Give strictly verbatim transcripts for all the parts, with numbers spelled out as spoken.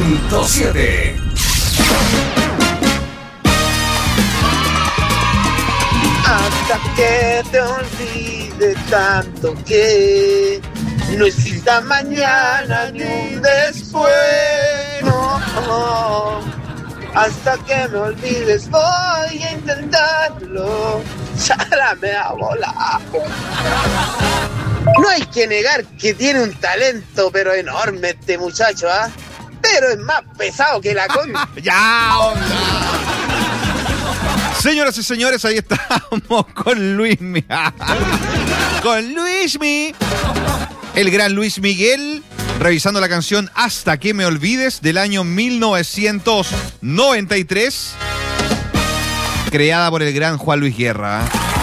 punto siete. Hasta que te olvide tanto que no exista mañana ni un después. No, no. Hasta que me olvides voy a intentarlo. Ya me ha volado. No hay que negar que tiene un talento pero enorme este muchacho, ¿ah? ¿eh? Pero es más pesado que la con... ¡Ya, onda! Señoras y señores, ahí estamos con Luismi. Con Luismi. El gran Luis Miguel, revisando la canción Hasta que me olvides del año mil novecientos noventa y tres, creada por el gran Juan Luis Guerra.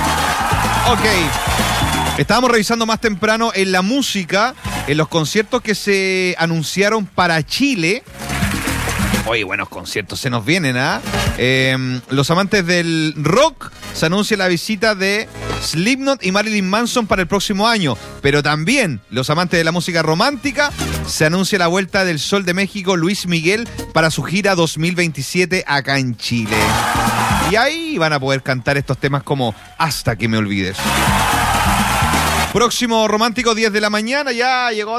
Ok. Estábamos revisando más temprano en la música, en los conciertos que se anunciaron para Chile. Oye, buenos conciertos se nos vienen, ¿ah? ¿eh? Eh, los amantes del rock, se anuncia la visita de Slipknot y Marilyn Manson para el próximo año. Pero también los amantes de la música romántica, se anuncia la vuelta del Sol de México, Luis Miguel, para su gira dos mil veintisiete acá en Chile. Y ahí van a poder cantar estos temas como Hasta que me olvides. Próximo romántico, diez de la mañana, ya llegó.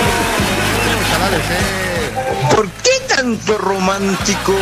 ¿Por qué tanto romántico?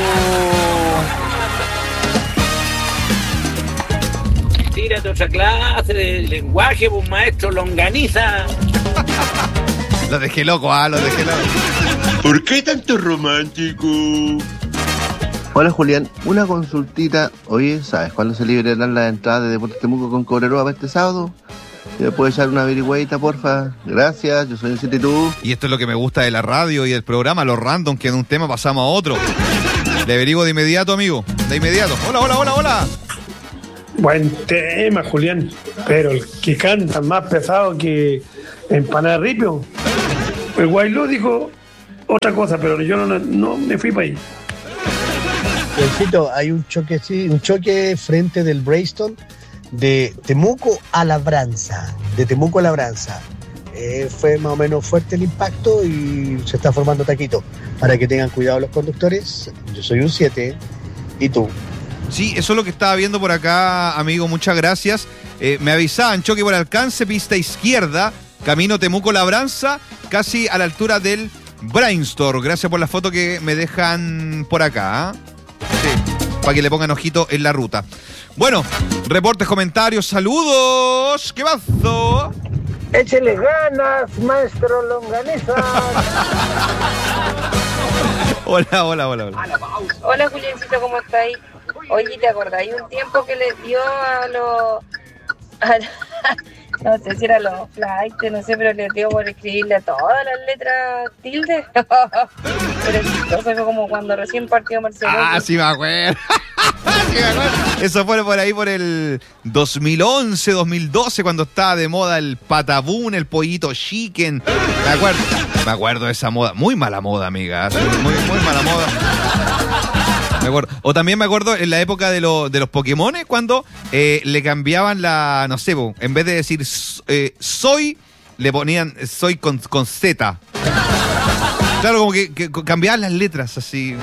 Tírate otra clase de lenguaje, pues maestro, longaniza. Lo dejé loco, ah, lo dejé loco. ¿Por qué tanto romántico? Hola Julián, una consultita. Oye, ¿sabes cuándo se liberarán las entradas de Deportes Temuco con Cobreroa para este sábado? ¿Me puedes echar una averigüeita, porfa? Gracias, yo soy el City Tú. Y esto es lo que me gusta de la radio y del programa, los random, que de un tema pasamos a otro. Le averiguo de inmediato, amigo. De inmediato. Hola, hola, hola, hola. Buen tema, Julián. Pero el que canta más pesado que empanada de ripio. El Guayló dijo otra cosa, pero yo no, no me fui para ahí. Necesito, hay un choque, sí, un choque frente del Bracestone de Temuco a Labranza, de Temuco a Labranza. Eh, fue más o menos fuerte el impacto y se está formando taquito. Para que tengan cuidado los conductores, yo soy un siete, ¿y tú? Sí, eso es lo que estaba viendo por acá, amigo, muchas gracias. Eh, me avisaban, choque por alcance, pista izquierda, camino Temuco-Labranza, casi a la altura del Brainstorm. Gracias por la foto que me dejan por acá, ¿eh? Sí, para que le pongan ojito en la ruta. Bueno, reportes, comentarios, saludos. ¿Qué pasó? Échele ganas, maestro longaniza. Hola, hola, hola, hola. Hola, Juliancito, ¿cómo estáis? Oye, ¿te acordáis un tiempo que les dio a los... A la, no sé si era los flights, no sé, pero les dio por escribirle a todas las letras tilde? Pero eso fue como cuando recién partió Marcelo. Ah, sí me acuerdo. Sí me acuerdo. Eso fue por ahí por el dos mil once, dos mil doce, cuando estaba de moda el patabún, el pollito chicken. Me acuerdo. Me acuerdo de esa moda. Muy mala moda, amiga. Muy, muy mala moda. Me acuerdo. O también me acuerdo en la época de, lo, de los Pokémones, cuando eh, le cambiaban la, no sé, en vez de decir eh, soy, le ponían soy con, con Z. Claro, como que, que cambiaban las letras así.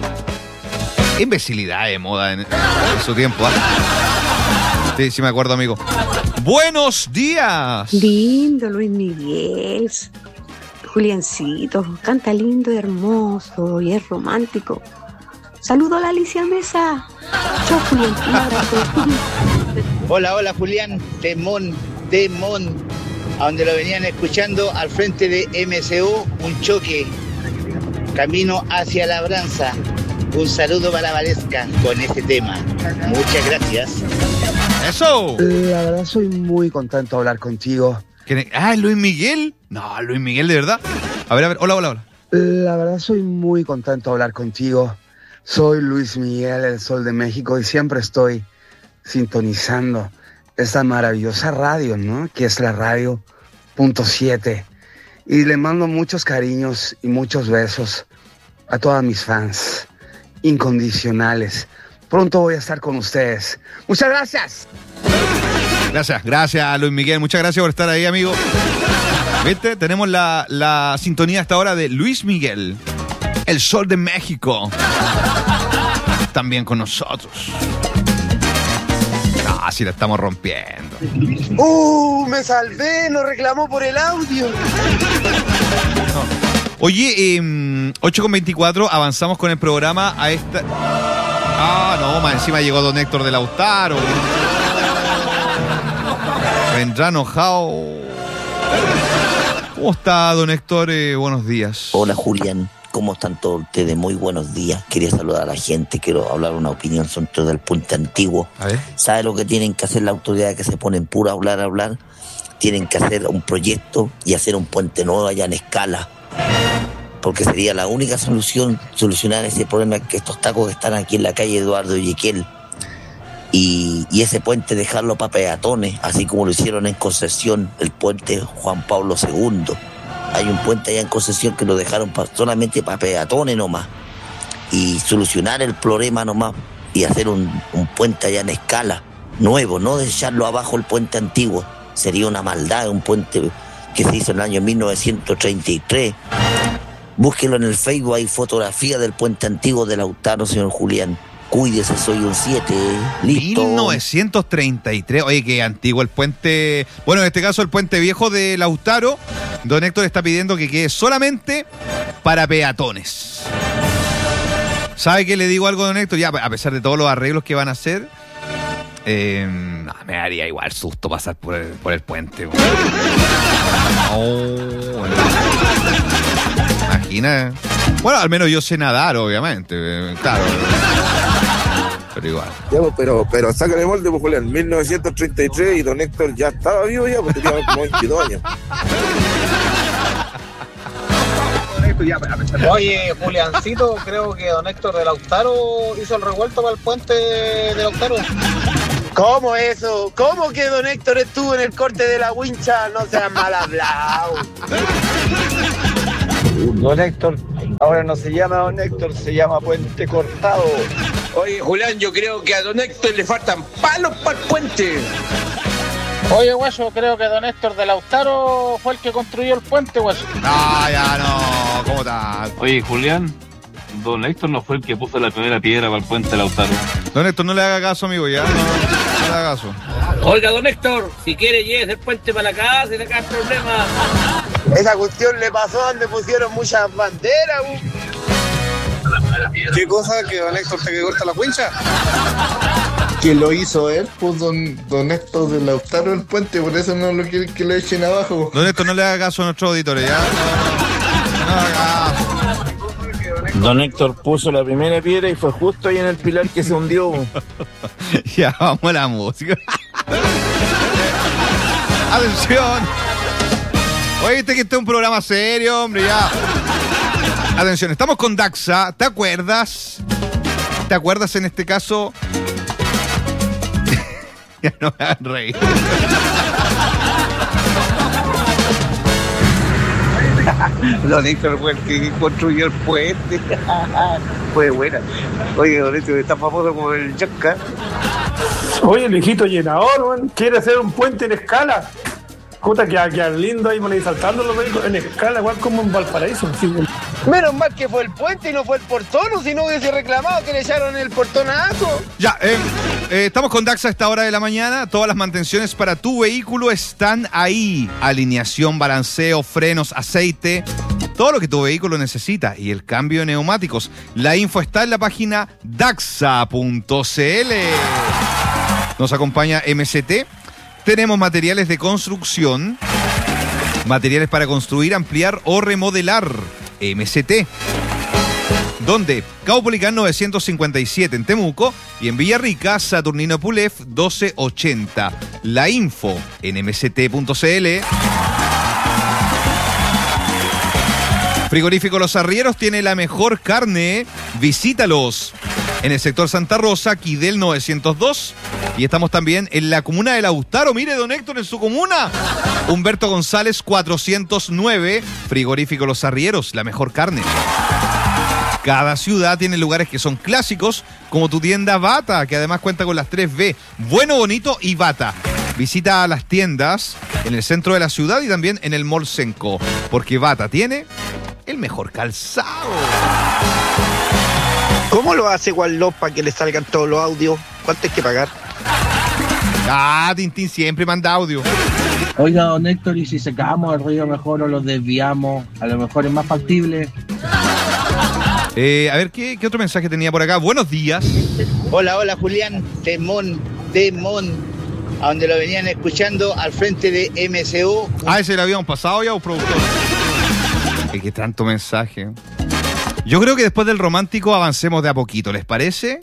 Imbecilidad de moda en, en su tiempo, ¿eh? Sí, sí me acuerdo, amigo. Buenos días. Lindo Luis Miguel. Juliancito, canta lindo y hermoso y es romántico. Saludo a la Alicia Mesa. Chao, Julián. Un abrazo. Hola, hola, Julián. Temón, Temón. A donde lo venían escuchando, al frente de M C U, un choque. Camino hacia Labranza. Un saludo para Valesca con este tema. Muchas gracias. ¡Eso! La verdad, soy muy contento de hablar contigo. Ah, ¿Luis Miguel? No, Luis Miguel, de verdad. A ver, a ver. Hola, hola, hola. La verdad, soy muy contento de hablar contigo. Soy Luis Miguel, el Sol de México, y siempre estoy sintonizando esta maravillosa radio, ¿no? Que es la radio punto siete. Y le mando muchos cariños y muchos besos a todas mis fans incondicionales. Pronto voy a estar con ustedes. Muchas gracias. Gracias, gracias, Luis Miguel. Muchas gracias por estar ahí, amigo. ¿Viste? Tenemos la, la sintonía hasta ahora de Luis Miguel. El Sol de México. También con nosotros. No, así la estamos rompiendo. ¡Uh! Me salvé, nos reclamó por el audio. No. Oye, eh, ocho con veinticuatro, avanzamos con el programa a esta... Ah, no, más encima llegó don Héctor de Lautaro. Vendrá enojado. ¿Cómo está, don Héctor? Eh, buenos días. Hola, Julián. ¿Cómo están todos ustedes? Muy buenos días. Quería saludar a la gente. Quiero hablar una opinión sobre el puente antiguo. A ver. ¿Sabe lo que tienen que hacer las autoridades que se ponen pura a hablar, a hablar? Tienen que hacer un proyecto y hacer un puente nuevo allá en Escala. Porque sería la única solución, solucionar ese problema, que estos tacos que están aquí en la calle Eduardo Ezequiel. Y, y ese puente dejarlo para peatones, así como lo hicieron en Concepción, el puente Juan Pablo segundo. Hay un puente allá en Concepción que lo dejaron pa, solamente para peatones nomás. Y solucionar el problema nomás y hacer un, un puente allá en Escala, nuevo, no dejarlo abajo el puente antiguo. Sería una maldad, un puente que se hizo en el año mil novecientos treinta y tres. Búsquelo en el Facebook, hay fotografía del puente antiguo de Lautaro, señor Julián. Cuídese, soy un siete. Listo. mil novecientos treinta y tres. Oye, qué antiguo el puente. Bueno, en este caso el puente viejo de Lautaro. Don Héctor está pidiendo que quede solamente para peatones. ¿Sabe qué le digo algo, don Héctor? Ya, a pesar de todos los arreglos que van a hacer, eh, no, me daría igual susto pasar por el, por el puente. Bueno. Oh, bueno. Imagina. Bueno, al menos yo sé nadar, obviamente. Claro. Pero igual. Ya, pero, pero sácale molde, pues, Julián. mil novecientos treinta y tres y don Héctor ya estaba vivo ya, porque tenía como veintidós años. Oye, Juliancito, creo que don Héctor de Lautaro hizo el revuelto para el puente de Lautaro. ¿Cómo eso? ¿Cómo que don Héctor estuvo en el corte de la wincha? No seas mal hablado. Don Héctor, ahora no se llama Don Héctor, se llama Puente Cortado. Oye, Julián, yo creo que a don Héctor le faltan palos para el puente. Oye, guayo, creo que don Héctor de Lautaro fue el que construyó el puente, guayo. No, ya no, ¿cómo tal? Oye, Julián, don Héctor no fue el que puso la primera piedra para el puente de Lautaro. Don Héctor, no le haga caso, amigo, ya, no, no le haga caso. Oiga, don Héctor, si quiere lleve el puente para la casa y se acaba el problema. Esa cuestión le pasó donde pusieron muchas banderas. ¿Qué cosa? ¿Que don Héctor se que corta la wincha? Que lo hizo él, pues don, don Héctor de Lautaro el puente, por eso no lo quieren que lo echen abajo. Don Héctor, no le haga caso a nuestros auditores, ¿ya? No, no, no haga caso. Don Héctor puso la primera piedra y fue justo ahí en el pilar que se hundió. Ya, vamos a la música. Atención. Oíste que este es un programa serio, hombre, ya. Atención, estamos con Daxa, ¿te acuerdas? ¿Te acuerdas en este caso? Ya no me hagan reír. Don Héctor fue el que construyó el puente. Fue buena. Oye, Don Héctor está famoso como el Yacca. Oye, el hijito llenador, man, quiere hacer un puente en Escala. Puta, que quedar lindo ahí, man, y saltando los vehículos en Escala, igual como en Valparaíso. Sí. Menos mal que fue el puente y no fue el portón, o si no hubiese reclamado que le echaron el portonazo. Ya, eh, eh, estamos con Daxa a esta hora de la mañana. Todas las mantenciones para tu vehículo están ahí. Alineación, balanceo, frenos, aceite, todo lo que tu vehículo necesita. Y el cambio de neumáticos. La info está en la página daxa punto c l. Nos acompaña M C T. Tenemos materiales de construcción, materiales para construir, ampliar o remodelar. M C T. ¿Dónde? Caupolicán novecientos cincuenta y siete en Temuco y en Villarrica, Saturnino Pulef doce ochenta. La info en m c t punto c l. Frigorífico Los Arrieros tiene la mejor carne. Visítalos en el sector Santa Rosa, Quidel novecientos dos. Y estamos también en la comuna de Lautaro. Mire, don Héctor, en su comuna. Humberto González cuatrocientos nueve. Frigorífico Los Arrieros, la mejor carne. Cada ciudad tiene lugares que son clásicos, como tu tienda Bata, que además cuenta con las tres B. Bueno, bonito y Bata. Visita las tiendas en el centro de la ciudad y también en el Mall Senco, porque Bata tiene el mejor calzado. ¿Cómo lo hace Wallop para que le salgan todos los audios? ¿Cuánto hay que pagar? Ah, Tintín siempre manda audio. Oiga, don Héctor, ¿y si sacamos el río mejor o lo desviamos? A lo mejor es más factible. Eh, a ver, ¿qué, ¿qué otro mensaje tenía por acá? Buenos días. Hola, hola Julián, Temón, Temón, a donde lo venían escuchando al frente de M C U. Ah, ese lo habíamos pasado ya, o productor. Eh, qué tanto mensaje. Yo creo que después del romántico avancemos de a poquito, ¿les parece?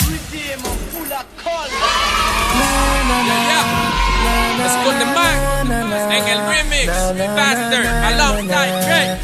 En el remix, Faster, alongside Drake.